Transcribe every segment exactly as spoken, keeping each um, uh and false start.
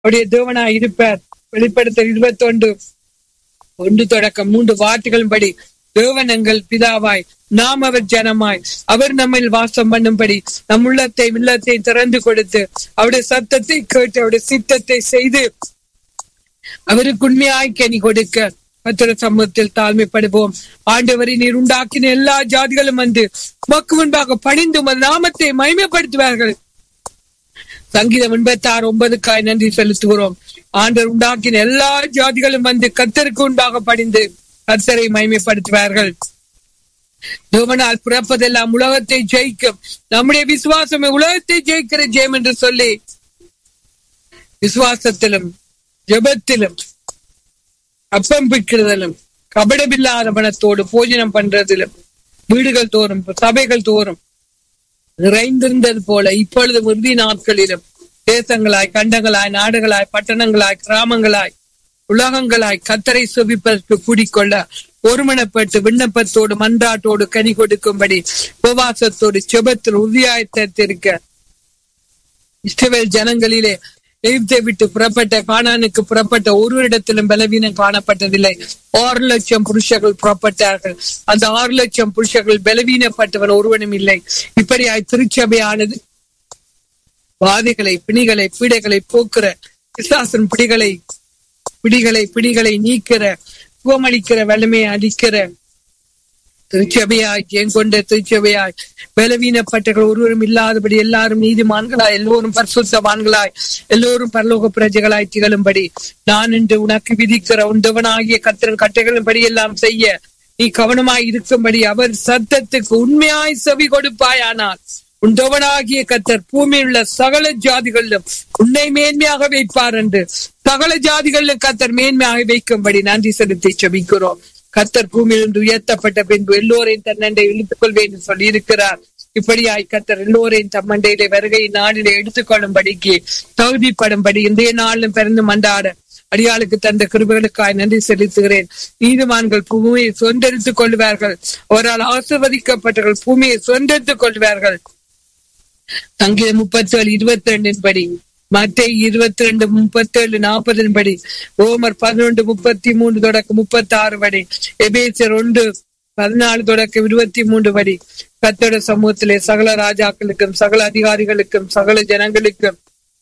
அவருடைய தேவனாய் இருப்பார். வெளிப்படுத்தல் இருபத்தி ஒன்று ஒன்று தொடக்கம் மூன்று வார்த்தைகளின் படி தேவன் எங்கள் பிதாவாய், நாம் அவர் ஜனமாய், அவர் நம்மில் வாசம் பண்ணும்படி நம் உள்ளத்தை உள்ளத்தை திறந்து கொடுத்து அவருடைய சத்தத்தை கேட்டு அவருடைய சித்தத்தை செய்து அவருக்கு உண்மையாய் கனி கொடுக்க கர்த்தருடைய சமூகத்தில் தாழ்மைப்படுவோம். ஆண்டவரை நீர் உண்டாக்கின எல்லா ஜாதிகளும் வந்து உமக்கு முன்பாக பணிந்து உமது நாமத்தை மகிமைப்படுத்துவார்கள். சங்கீதம் எண்பத்தி ஆறு ஒன்பதுக்காய் நன்றி செலுத்துகிறோம். ஆண்டவர் உண்டாக்கின எல்லா ஜாதிகளும் வந்து கர்த்தருக்கு முன்பாக பணிந்து கர்த்தரை மகிமைப்படுத்துவார்கள். தேவனால் பிறப்பதெல்லாம் உலகத்தை ஜெயிக்கும். நம்முடைய விசுவாசமே உலகத்தை ஜெயிக்கிற ஜெயம் என்று சொல்லி விசுவாசத்திலும் ஜெபத்திலும் அப்பம் பிக்கிறதிலும் கபடமில்லாத மனத்தோடு போஜனம் பண்றதிலும் வீடுகள் தோறும் சபைகள் தோறும் நிறைந்திருந்தது போல இப்பொழுது இறுதி நாட்களிலும் தேசங்களாய் கண்டங்களாய் நாடுகளாய் பட்டணங்களாய் கிராமங்களாய் உலகங்களாய் கர்த்தரை செபிப்பதற்கு கூடிக்கொள்ள ஒருமனப்பட்டு விண்ணப்பத்தோடு மன்றாட்டோடு கனி கொடுக்கும்படி உபவாசத்தோடு செபத்தில் உறுதியாய்த்திருக்க இஸ்ரவேல் ஜனங்களிலே எகிப்தை விட்டு புறப்பட்ட கானானுக்கு புறப்பட்ட ஒரு இடத்திலும் பலவீனம் காணப்பட்டதில்லை. ஆறு லட்சம் புருஷர்கள் புறப்பட்டார்கள். அந்த ஆறு லட்சம் புருஷர்கள் பலவீனப்பட்டவன் ஒருவனும் இல்லை. இப்படியாய் திருச்சபையானது வாதைகளை பிணிகளை பீடைகளை போக்குற பிசாசின் பிடிகளை பிடிகளை பிடிகளை நீக்கிற சுகமளிக்கிற வலிமையை அளிக்கிற திருச்சபையாய் ஜெயம் கொண்ட திருச்சபையாய் பலவீனப்பட்டவர்கள் ஒருவரும் இல்லாதபடி எல்லாரும் நீதிமான்களாய் எல்லோரும் பரிசுத்தவான்களாய் எல்லோரும் பரலோக பிரஜைகளாய் திகழும்படி நான் இன்று உனக்கு விதிக்கிற உண்டவனாகிய கர்த்தரின் கட்டளைகளின்படி எல்லாம் செய்ய நீ கவனமாய் இருக்கும்படி அவர் சத்தத்துக்கு உண்மையாய் செவி கொடுப்பாயானால் உண்டவனாகிய கர்த்தர் பூமியில் உள்ள சகல ஜாதிகளிலும் உன்னை மேன்மையாக வைப்பார் என்று சகல ஜாதிகளிலும் கர்த்தர் மேன்மையாக வைக்கும்படி நன்றி செலுத்தி செபிக்கிறோம். கர்த்தர் பூமியில் இருந்து உயர்த்தப்பட்ட பின்பு எல்லோரையும் தன்னண்டை இழுத்துக் கொள்வேன் என்று சொல்லி இருக்கிறார். இப்படியாய் கர்த்தர் எல்லோரையும் தம்மண்டையிலே வருகை நாளிலே எடுத்துக் கொள்ளும்படிக்கு தகுதிப்படும்படி இன்றைய நாளிலும் பிறந்து மண்டாட அடியாளுக்கு தந்த கிருபைகளுக்காய் நன்றி செலுத்துகிறேன். நீதிமான்கள் பூமியை சொந்தெடுத்துக் கொள்வார்கள். அவரால் ஆசீர்வதிக்கப்பட்டவர்கள் பூமியை சொந்தெடுத்துக் கொள்வார்கள். சங்கீதம் முப்பத்தி ஏழு இருபத்தி ரெண்டின் படி, மத்தேயு இருபத்தி ரெண்டு முப்பத்தி ஏழு நாற்பதின் படி, ரோமர் பதினொன்று முப்பத்தி மூன்று தொடக்க முப்பத்தி ஆறு படி, எபேசியர் ஒன்று பதினாலு தொடக்க இருபத்தி மூன்று படி கர்த்தருடைய சமூகத்திலே சகல ராஜாக்களுக்கும் சகல அதிகாரிகளுக்கும் சகல ஜனங்களுக்கும்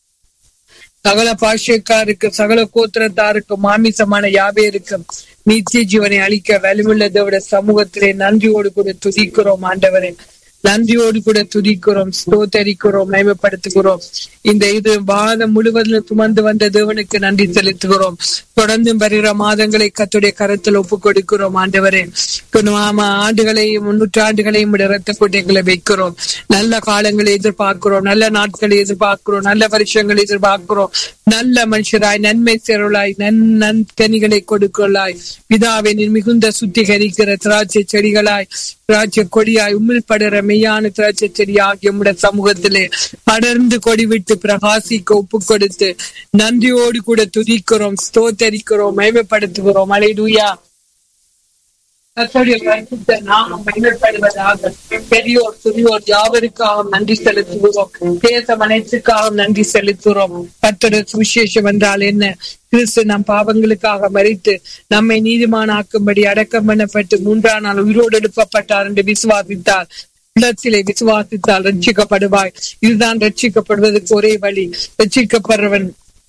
சகல பாஷைக்காருக்கும் சகல கோத்திரத்தாருக்கும் மாமிசமான யாவேருக்கும் நித்திய ஜீவனை அளிக்க வலிமுள்ள தேவனுடைய சமூகத்திலே நன்றியோடு கூட துதிக்கிறோம். ஆண்டவரே நன்றியோடு கூட துதிக்கிறோம், ஸ்தோத்தரிக்கிறோம், மகிமைப்படுத்துகிறோம். இந்த இது வாதம் முழுவதிலும் சுமந்து வந்த தேவனுக்கு நன்றி செலுத்துகிறோம். தொடர்ந்து வருகிற மாதங்களை கர்த்தருடைய கரத்தில் ஒப்பு கொடுக்கிறோம். ஆண்டவரே ஆண்டுகளையும் நூற்றாண்டுகளையும் இரத்த கொட்டைகளை வைக்கிறோம். நல்ல காலங்களை எதிர்பார்க்கிறோம், நல்ல நாட்களை எதிர்பார்க்கிறோம், நல்ல வருஷங்களை எதிர்பார்க்கிறோம். நல்ல மனுஷராய் நன்மை சேரலாய் நன் நன்கனிகளை கொடுக்கலாய் பிதாவை மிகுந்த சுத்திகரிக்கிற திராட்சை செடிகளாய் திராட்சை கொடியாய் உமிழ் படுற மெய்யான திராட்சை செடி ஆகிய உடைய சமூகத்திலே படர்ந்து கொடி விட்டு பிரகாசிக்க ஒப்பு கொடுத்து நன்றியோடு கூட துதிக்கிறோம், ஸ்தோத்தரிக்கிறோம், மகிமைப்படுத்துகிறோம். அல்லேலூயா. நாமம் மகிமைப்படுவதாக. பெரியோர் சிறியோர் யாவருக்காக நன்றி செலுத்துகிறோம். தேசம் அனைத்துக்காக நன்றி செலுத்துகிறோம். கர்த்தருடைய சுவிசேஷம் என்றால் என்ன? கிறிஸ்து நம் பாவங்களுக்காக மரித்து நம்மை நீதிமானாக்கும்படி அடக்கம் பண்ணப்பட்டு மூன்றாம் நாள் உயிரோடு எழுப்பப்பட்டார் என்று விசுவாசித்தார். உள்ளத்திலே விசுவாசித்தால் ரட்சிக்கப்படுவாய். இதுதான் ரட்சிக்கப்படுவதற்கு ஒரே வழி. ரட்சிக்கப்படுறவன்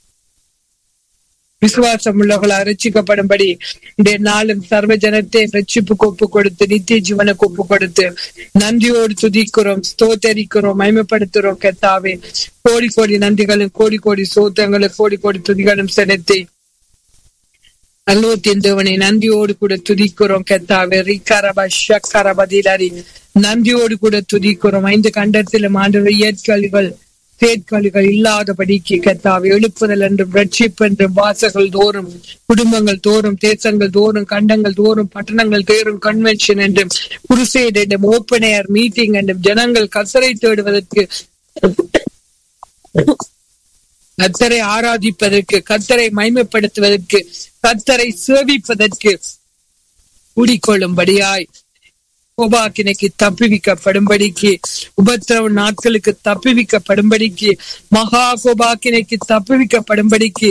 விசுவாசம் உள்ளவர்களால் ரட்சிக்கப்படும்படி இந்த நாளும் சர்வ ஜனத்தை ரட்சிப்புக்கு ஒப்பு கொடுத்து நித்திய ஜீவனுக்கு ஒப்பு கொடுத்து நன்றியோடு துதிக்கிறோம், ஸ்தோத்தரிக்கிறோம், மகிமைப்படுத்துகிறோம். கர்த்தாவே கோடி கோடி நன்றிகளும் கோடி கோடி சோத்திரங்களும் கோடி கோடி துதிகளும் செலுத்தி அல்லோத்தின் தேவனை நன்றியோடு கூட துதிக்கிறோம். கர்த்தாவே ரிகரப ஷக்கரபதிலரி நன்றியோடு கூட துதிக்கிறோம். ஐந்து கண்டத்திலும் ஆண்டவர் இயற்கைகள் தேட்களிகள் இல்லாதபடிக்கு கர்த்தாவே எழுப்புதல் என்றும் ரட்சிப்பு என்றும் வாசல்கள் தோறும் குடும்பங்கள் தோறும் தேசங்கள் தோறும் கண்டங்கள் தோறும் பட்டணங்கள் தோறும் கன்வென்ஷன் என்றும் குருசேட் என்றும் ஓப்பன் ஏர் மீட்டிங் என்றும் ஜனங்கள் கர்த்தரை தேடுவதற்கு கர்த்தரை ஆராதிப்பதற்கு கர்த்தரை மகிமைப்படுத்துவதற்கு கர்த்தரை சேவிப்பதற்கு கூடிக்கொள்ளும்படியாய் கோபாக்கினைக்கு தப்புவிக்கப்படும்படிக்கு, உபத்திரவ நாட்களுக்கு தப்புவிக்கப்படும்படிக்கு, மகா கோபாக்கினைக்கு தப்புவிக்கப்படும்படிக்கு